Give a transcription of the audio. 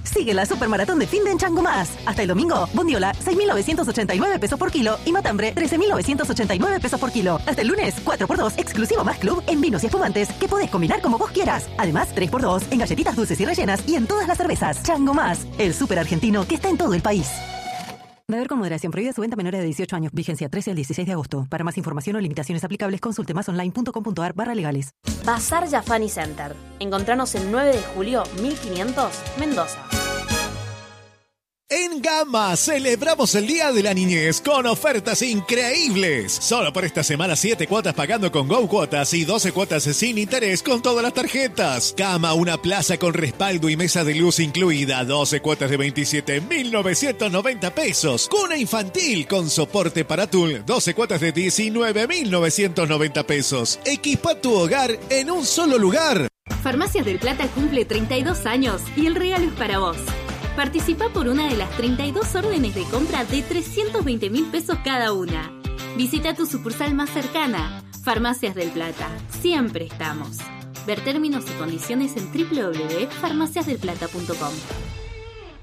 Sigue la supermaratón de fin de en Chango Más. Hasta el domingo, bondiola, 6.989 pesos por kilo y matambre, 13.989 pesos por kilo. Hasta el lunes, 4x2, exclusivo Más Club en vinos y espumantes que podés combinar como vos quieras. Además, 3x2 en galletitas dulces y rellenas y en todas las cervezas. Chango Más, el súper argentino que está en todo el país. Beber con moderación. Prohibida su venta a menores de 18 años. Vigencia 13 al 16 de agosto. Para más información o limitaciones aplicables, consulte masonline.com.ar/legales. Bazar Jafani Center. Encontranos el 9 de julio, 1500, Mendoza. En Gama celebramos el Día de la Niñez con ofertas increíbles. Solo por esta semana 7 cuotas pagando con Go Cuotas y 12 cuotas sin interés con todas las tarjetas. Gama, una plaza con respaldo y mesa de luz incluida. 12 cuotas de 27.990 pesos. Cuna infantil con soporte para tul. 12 cuotas de 19.990 pesos. Equipa tu hogar en un solo lugar. Farmacias del Plata cumple 32 años y el regalo es para vos. Participa por una de las 32 órdenes de compra de 320.000 pesos cada una. Visita tu sucursal más cercana. Farmacias del Plata. Siempre estamos. Ver términos y condiciones en www.farmaciasdelplata.com.